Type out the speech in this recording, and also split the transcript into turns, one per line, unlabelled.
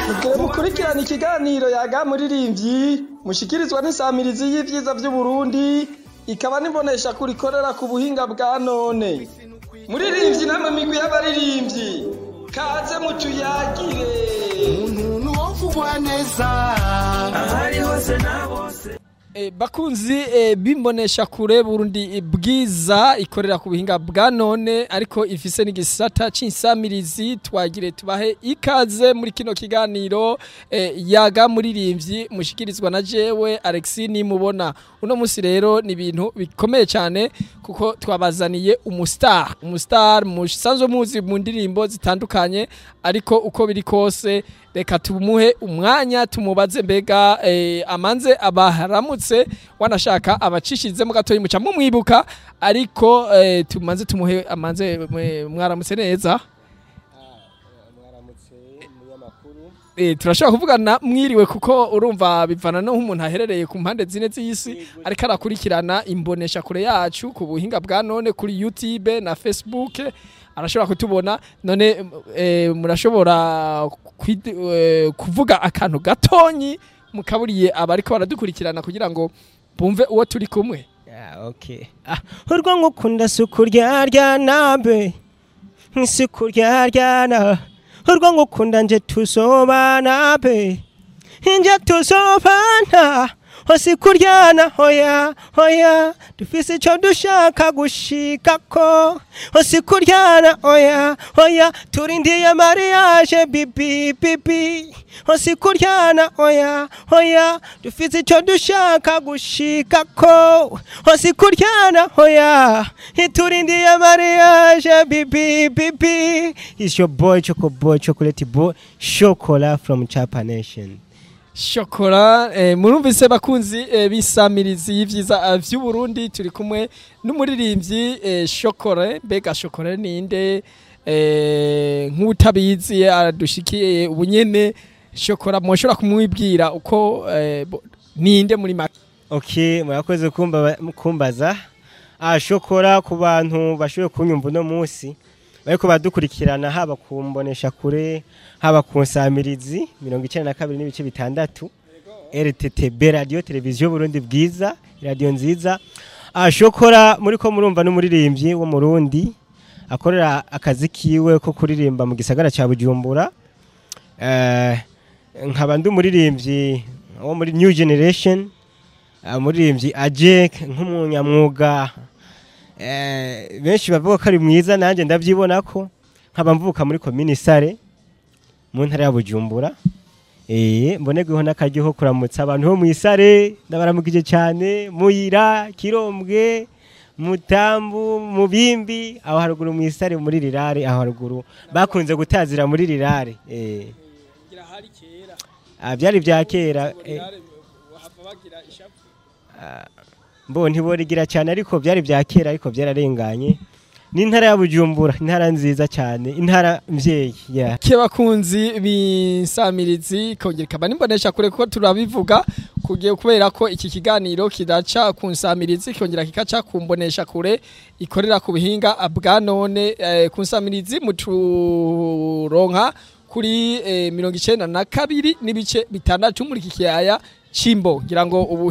Mugire mukurikirana ikiganiro yaga muririmbyi mushikirizwa n'isamirizi y'ivyiza vy'u Burundi ikaba nibonesha kurikorera ku buhinga bwa none. Muririmbyi namwe migwi y'abaririmbyi kaze mutuyagire.
Umuntu wovugwa neza ahari hose na bose.
Bakunzi bimbonesha kure Burundi bwiza ikorera ku buhinga bwa none ariko ifise n'igisata c'insamirizi twagire tubahe ikaze muri kino kiganiro yaga muririmbyi mushikirizwa na jewe Alexis Nimubona. Uno musi rero ni ibintu bikomeye cyane kuko twabazaniye umustar musanzwe muzi mu ndirimbo zitandukanye ariko uko biri kose reka tumuhe umwanya tumubaze mbega amanze abaharamutse wanashaka abacishizemo gatoyi muca mumwibuka ariko tumanze tumuhe amanze mwaramutse neza.
Mwaramutse munyamakuru.
Turashaka kuvugana mwiriwe kuko urumva bivana no nk'umuntu aherereye ku mpande zine z'isi ariko arakurikirana imbonesha kure yacu ku buhinga bwa none kuri YouTube na Facebook arashobora kutubona none murashobora kuvuga akantu gatonyi mukaburiye abariko baradukurikirana kugira ngo bumve uwo turi kumwe.
Okay. Urwo ngukunda sukurya nambe nkisukurya urwo ngukunda nje tusobana be nje tusobana hosi kuryana hoya dufise ico dushaka gushikako hosi kuryana hoya turindiye mariage bibi hosi kuryana hoya dufise ico dushaka gushikako hosi kuryana hoya turindiye mariage bibi. It's your boy Chocolate Boy Chocola from Chapa Nation.
Shokora murumvise bakunzi bisamirizi y'ivyiza vy'u Burundi turi kumwe n'umuririmbyi Shokora. Mbega Shokora ninde nk'utabizi adushikiye ubunyene Shokora mwoshobora kumwibwira uko ninde muri make?
Okay, murakoze kumbaza. Shokora ku bantu bashoboye kunyumva no munsi bariko badukurikirana haba kumbonesha kure haba ku nsamirizi 92.6 RTTB radio televiziyo Burundi bwiza radio nziza. Shokora muri ko murumva n'umuririmbyi wo mu Burundi akorera akazi kiwe ko kuririmba mu gisagara ca Bujumbura. Nkaba ndi umuririmbyi wo muri New Generation, umuririmbyi Ajek nk'umunyamwuga benshi bavuga ko ari mwiza nanje ndavyibona ko nkaba mvuka muri commune Sare mu ntara ya Bujumbura. Mbonegweho n'akaryo kuramutsa abantu bo mu Isare ndabaramukije cyane Muyira Kirombwe Mutambu Mubimbi aho haruguru mu Isare muri Rirare aho haruguru bakunze gutazira muri Rirare.
Gira hari kera
byari bya kera
bagira ishapu
mbo ntiborigira cyane ariko byari bya kera ariko byararenganye. Ni intara ya Bujumbura intara nziza cyane intara mvyeyi
bakunzi binsamirizi kongera kaba nimbonesha kure kuko turabivuga kugiye kubera ko iki kiganiro kidaca ku nsamirizi kongera kikaca kumbonesha kure ikorera ku bihinga bwa none ku nsamirizi muturonka kuri 92 n'ibice bitandatu muri kiyaya Chimbo ngira ngo ubu